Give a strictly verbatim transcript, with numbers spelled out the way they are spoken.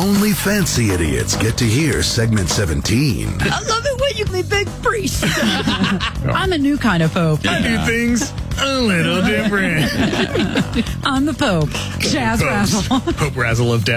Only fancy idiots get to hear segment seventeen. I love it when you play big priest. I'm a new kind of Pope. I do things a little different. I'm the Pope. Jazz Popes. Razzle. Pope Razzle of Death.